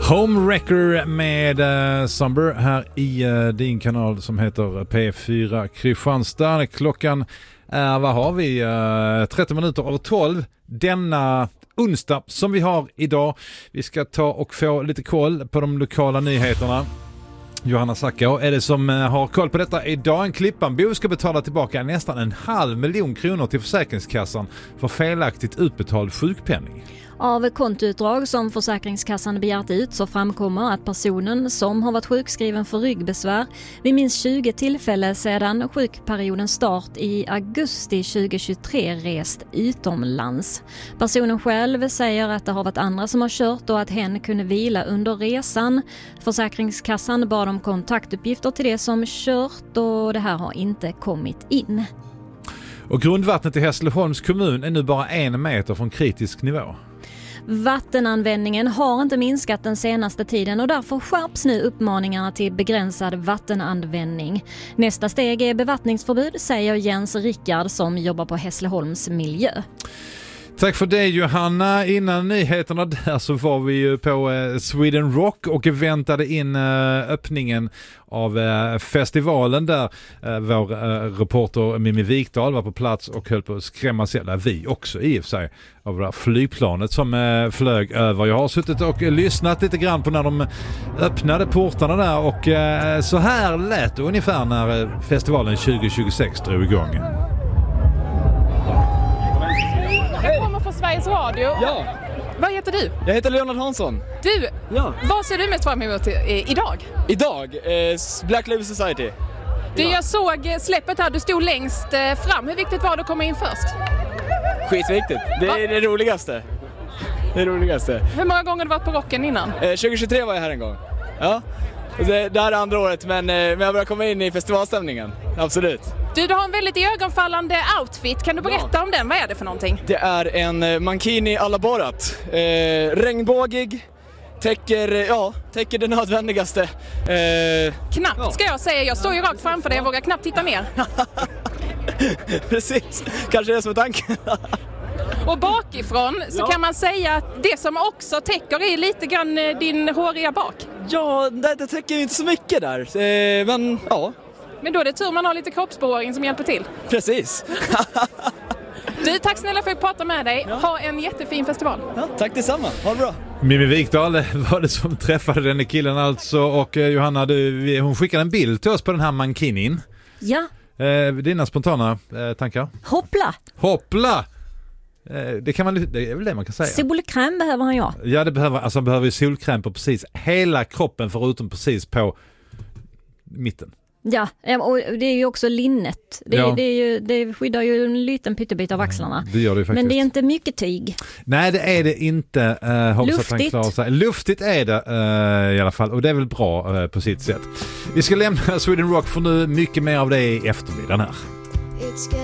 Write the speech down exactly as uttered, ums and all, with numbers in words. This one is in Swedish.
Homewrecker med uh, Summer här i uh, din kanal som heter P fyra Kristianstad. Klockan är, vad har vi, uh, trettio minuter över tolv denna onsdag som vi har idag. Vi ska ta och få lite koll på de lokala nyheterna. Johanna Sackau är det som har koll på detta idag. En Klippanbo ska betala tillbaka nästan en halv miljon kronor till Försäkringskassan för felaktigt utbetald sjukpenning. Av kontoutdrag som Försäkringskassan begärt ut så framkommer att personen som har varit sjukskriven för ryggbesvär vid minst tjugo tillfällen sedan sjukperiodens start i augusti tjugohundratjugotre rest utomlands. Personen själv säger att det har varit andra som har kört och att hen kunde vila under resan. Försäkringskassan bad om kontaktuppgifter till det som kört och det här har inte kommit in. Och grundvattnet i Hässleholms kommun är nu bara en meter från kritisk nivå. Vattenanvändningen har inte minskat den senaste tiden och därför skärps nu uppmaningarna till begränsad vattenanvändning. Nästa steg är bevattningsförbud, säger Jens Rickard som jobbar på Hässleholms miljö. Tack för det Johanna. Innan nyheterna där så var vi ju på eh, Sweden Rock och väntade in eh, öppningen av eh, festivalen där eh, vår eh, reporter Mimmi Wikdahl var på plats och höll på att skrämma sig, där vi också i och för sig, av det där flygplanet som eh, flög över. Jag har suttit och lyssnat lite grann på när de öppnade portarna där och eh, så här lät det ungefär när eh, festivalen tjugo tjugosex drog igång. Jag kommer från Sveriges Radio. Ja. Vad heter du? Jag heter Leonard Hansson. Du, ja. Vad ser du mest fram emot i, idag? Idag? Eh, Black Label Society. Du, ja. Jag såg släppet här, du stod längst fram. Hur viktigt var det att komma in först? Skitviktigt. Det är Va? det roligaste. Det roligaste. Hur många gånger har du varit på rocken innan? Eh, tjugohundratjugotre var jag här en gång. Ja. Det, det här är andra året, men, men jag börjar komma in i festivalstämningen. Absolut. Du, du har en väldigt ögonfallande outfit. Kan du berätta ja. om den? Vad är det för någonting? Det är en mankini alla Borat. Eh, regnbågig. Täcker, ja, täcker det nödvändigaste. Eh, knappt ja. ska jag säga. Jag står ju rakt framför dig. Jag vågar knappt titta ner. Precis. Kanske det är som tanken. Och bakifrån så ja. kan man säga att det som också täcker är lite grann din håriga bak. Ja, det, det täcker ju inte så mycket där. Eh, men ja. Men då är det tur man har lite kroppsbehåring som hjälper till. Precis. Du, tack snälla för att prata med dig. Ja. Ha en jättefin festival. Ja, tack detsamma. Ha det bra. Mimmi Wikdahl var det som träffade den killen alltså. Och eh, Johanna, du, hon skickade en bild till oss på den här mankinin. Ja. Eh, dina spontana eh, tankar? Hoppla! Hoppla! Eh, det, kan man, det är väl det man kan säga. Solkräm behöver han ja. Ja, det behöver, alltså han behöver ju solkräm på precis hela kroppen förutom precis på mitten. Ja, och det är ju också linnet. Det, ja. det, är ju, det skyddar ju en liten pyttebit av axlarna. Det gör det ju faktiskt. Men det är inte mycket tyg. Nej, det är det inte. Uh, hoppas Luftigt. att han klarar sig. Luftigt är det uh, i alla fall. Och det är väl bra uh, på sitt sätt. Vi ska lämna Sweden Rock för nu. Mycket mer av det i eftermiddagen här.